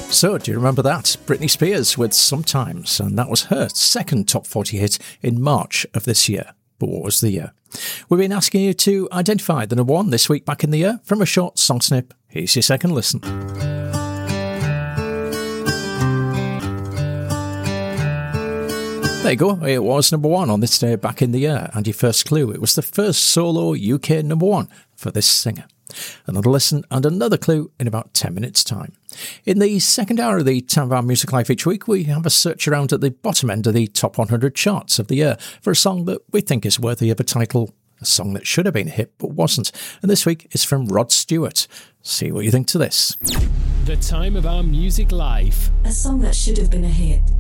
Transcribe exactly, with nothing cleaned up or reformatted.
So, do you remember that? Britney Spears with Sometimes, and that was her second top forty hit in March of this year. But what was the year? We've been asking you to identify the number one this week back in the year from a short song snip. Here's your second listen. There you go, it was number one on this day back in the year, and your first clue, it was the first solo U K number one for this singer. Another listen and another clue in about ten minutes' time. In the second hour of the Time of Our Music Life each week, we have a search around at the bottom end of the top one hundred charts of the year for a song that we think is worthy of a title, a song that should have been a hit but wasn't. And this week is from Rod Stewart. See what you think to this. The Time of Our Music Life. A song that should have been a hit